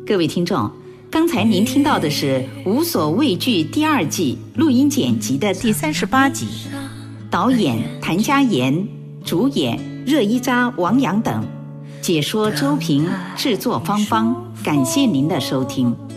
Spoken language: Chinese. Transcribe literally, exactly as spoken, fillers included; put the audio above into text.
各位听众，刚才您听到的是《无所畏惧》第二季录音剪辑的第三十八集，导演谭家妍，主演热依扎、王阳等，解说周平，制作芳芳。感谢您的收听。